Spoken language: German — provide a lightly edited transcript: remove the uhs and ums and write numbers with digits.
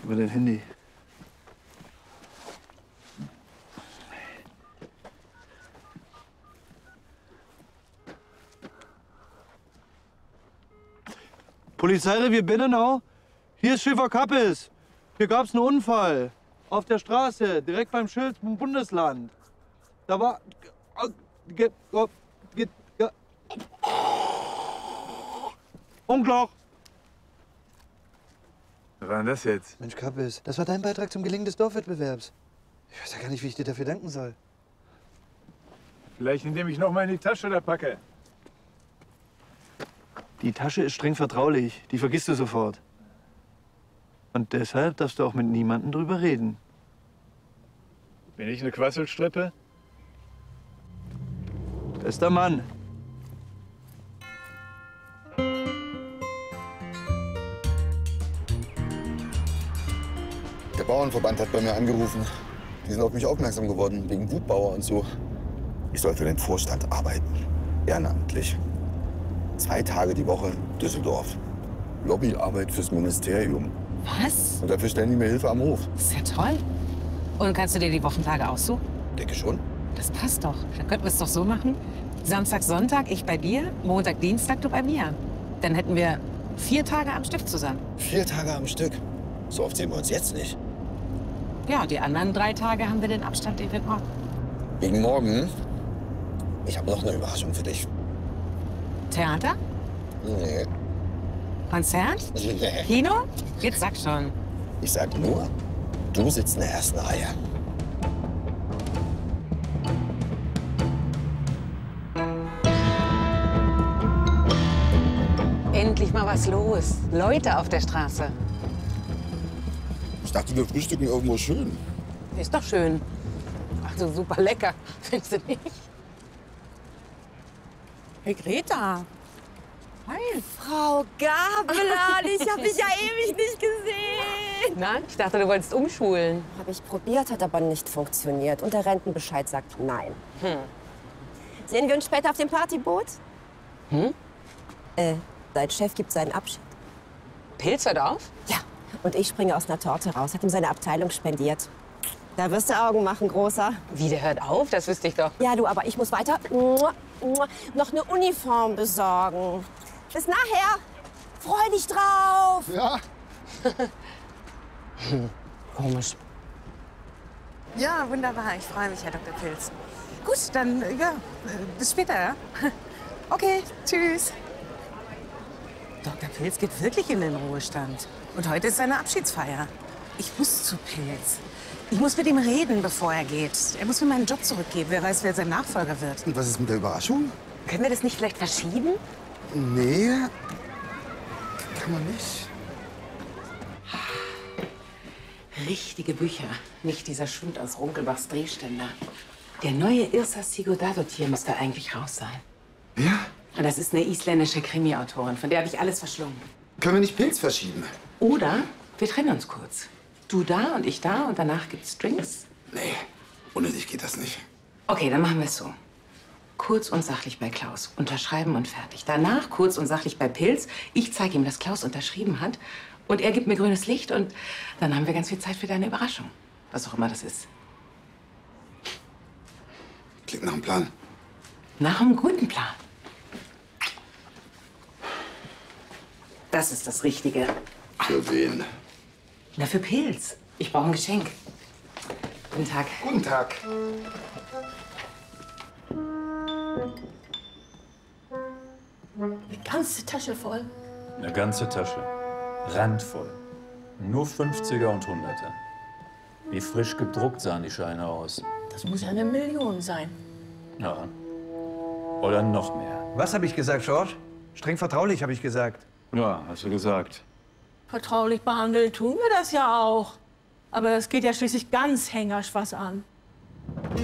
Über dein Handy. Polizeirevier Binnenau. Hier ist Schäfer Kappes. Hier gab's einen Unfall. Auf der Straße, direkt beim Schild vom Bundesland. Da war... Unklar. Was war denn das jetzt? Mensch, Kappes, das war dein Beitrag zum Gelingen des Dorfwettbewerbs. Ich weiß ja gar nicht, wie ich dir dafür danken soll. Vielleicht indem ich noch mal in die Tasche da packe. Die Tasche ist streng vertraulich. Die vergisst du sofort. Und deshalb darfst du auch mit niemandem drüber reden. Bin ich eine Quasselstrippe? Bester Mann. Der Bauernverband hat bei mir angerufen. Die sind auf mich aufmerksam geworden, wegen Wutbauer und so. Ich soll für den Vorstand arbeiten, ehrenamtlich. 2 Tage die Woche Düsseldorf. Lobbyarbeit fürs Ministerium. Was? Und dafür stellen die mir Hilfe am Hof. Das ist ja toll. Und kannst du dir die Wochentage aussuchen? Denke schon. Das passt doch. Dann könnten wir es doch so machen. Samstag, Sonntag ich bei dir, Montag, Dienstag du bei mir. Dann hätten wir 4 Tage am Stück zusammen. 4 Tage am Stück. So oft sehen wir uns jetzt nicht. Ja, die anderen 3 Tage haben wir den Abstand, den wir brauchen. Wegen morgen. Ich habe noch eine Überraschung für dich. Theater? Nee. Konzert? Nee. Kino? Jetzt sag schon. Ich sag nur, du sitzt in der ersten Reihe. Endlich mal was los. Leute auf der Straße. Ich dachte, wir frühstücken irgendwo schön. Ist doch schön. Also super lecker, findest du nicht? Hey Greta. Hi. Frau Gabelern, ich habe dich ja ewig nicht gesehen. Na, ich dachte, du wolltest umschulen. Habe ich probiert, hat aber nicht funktioniert. Und der Rentenbescheid sagt nein. Sehen wir uns später auf dem Partyboot? Dein Chef gibt seinen Abschied. Pilz hört auf? Ja. Und ich springe aus einer Torte raus. Hat ihm seine Abteilung spendiert. Da wirst du Augen machen, Großer. Wie, der hört auf? Das wüsste ich doch. Ja, du, aber ich muss weiter noch eine Uniform besorgen. Bis nachher. Freu dich drauf. Ja. Komisch. Ja, wunderbar. Ich freue mich, Herr Dr. Pilz. Gut, dann, ja, bis später, ja? Okay, tschüss. Dr. Pilz geht wirklich in den Ruhestand. Und heute ist seine Abschiedsfeier. Ich muss zu Pilz. Ich muss mit ihm reden, bevor er geht. Er muss mir meinen Job zurückgeben. Wer weiß, wer sein Nachfolger wird. Und was ist mit der Überraschung? Können wir das nicht vielleicht verschieben? Nee, kann man nicht. Richtige Bücher, nicht dieser Schund aus Runkelbachs Drehständer. Der neue Irsa Sigurðardóttir müsste eigentlich raus sein. Ja? Und das ist eine isländische Krimi-Autorin, von der habe ich alles verschlungen. Können wir nicht Pilz verschieben? Oder wir trennen uns kurz. Du da und ich da und danach gibt's Drinks. Nee, ohne dich geht das nicht. Okay, dann machen wir es so. Kurz und sachlich bei Klaus. Unterschreiben und fertig. Danach kurz und sachlich bei Pilz. Ich zeige ihm, dass Klaus unterschrieben hat. Und er gibt mir grünes Licht. Und dann haben wir ganz viel Zeit für deine Überraschung. Was auch immer das ist. Klingt nach einem Plan. Nach einem guten Plan. Das ist das Richtige. Für wen? Na, für Pilz. Ich brauche ein Geschenk. Guten Tag. Guten Tag. Eine ganze Tasche voll. Eine ganze Tasche. Randvoll. Nur 50er und 100er. Wie frisch gedruckt sahen die Scheine aus. Das muss ja 1 Million sein. Ja. Oder noch mehr. Was habe ich gesagt, George? Streng vertraulich, habe ich gesagt. Ja, hast du gesagt. Vertraulich behandeln tun wir das ja auch. Aber es geht ja schließlich ganz Hengersch was an.